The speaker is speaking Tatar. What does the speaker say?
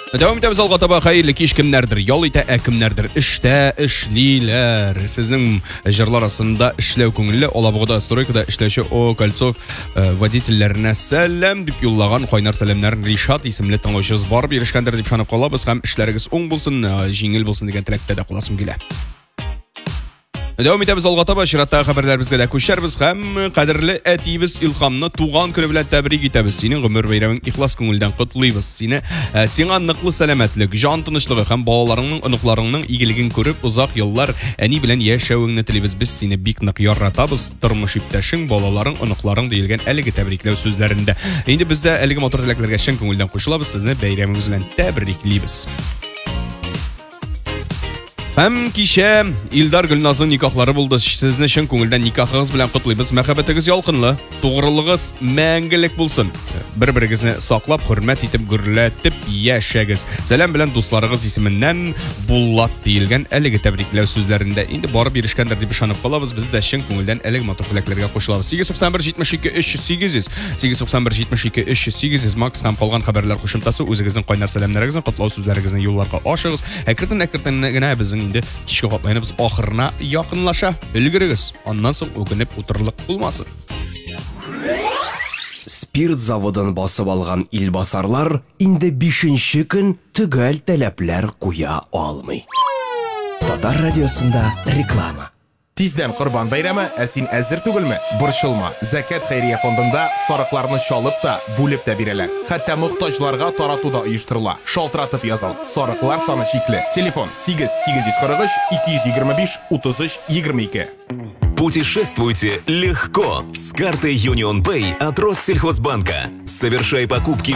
Дәвам итәбез алга таба. Хәерле кич, кемнәрдер ял итә, кемнәрдер эштә эшлиләр. Сезнең җырлар арасында эшләү күңелле, Алабугада стройкада эшләүче О Кольцов водительләренә сәлам дип юллаган кайнар сәламнәрен Ришат исемле тыңлаучыбыз барып ирешкәндер дип ышанып калабыз һәм эшләрегез уң булсын, җиңел булсын дигән теләктә дә куласым килә. Дәвам итәбез алга таба, чираттагы хәбәрләребезгә дә күчәрбез һәм кадерле әтиебез Илхамны туган көне белән тәбрик итәбез. Синең гомер бәйрәмең ихлас күңелдән котлыйбыз. Сиңа ныклы сәламәтлек, җан тынычлыгы һәм балаларыңның, оныкларыңның игелеген күреп узак еллар әни белән яшәвеңне телибез. Без сине бик нык яратабыз. Тормыш иптәшең, балаларың, оныкларың диелгән әлеге тәбрикләү сүзләрендә. Инде без дә әлеге матур теләкләргә чын күңелдән кушылабыз. Сезне бәйрәмегез белән тәбриклибез. Һәм кичә Илдар Гөлназның никахлары булды. Сезне чын күңелдән никахыгыз белән котлыйбыз. Мәхәббәтегез ялкынлы, тугрылыгыз мәңгелек булсын. Бер-берегезне саклап, хөрмәт итеп, гөрләтеп яшәгез. Сәлам белән дусларыгыз исеменнән Булат диелгән әлеге тәбрикләү сүзләрендә. Инде барып ирешкәндер дип ышанып калабыз. Без дә чын күңелдән әлеге матур теләкләргә кушылабыз. 891-72-300-800 891-72-300-800 Макс һәм калган хәбәрләр кушымтасы үзегезнең кайнар сәламнәрегезне, котлау сүзләрегезне юлларга ашыгыз. Әкрен-әкрен генә безнең инде кичке катланабыз ахырына якынлаша. Өлгерегез. Аннан соң үгенеп утырлык булмасын. Спирт заводын басып алган илбасарлар инде 5нче көн төгәл таләпләр куя алмый. Татар радиосында реклама. Тиздән Корбан бәйрәме, син әзер түгелме? Борчылма. Закат хәйрия фондында сарыкларны чалып та, бүлеп тә бирәләр. Хәтта мохтаҗларга таратуда оештырыла. Шалтыратып языл. Сарыклар саны чикле. Телефон 8-843-223-33-22. Путешествуйте легко с картой Union Pay от Россельхозбанка. Совершай покупки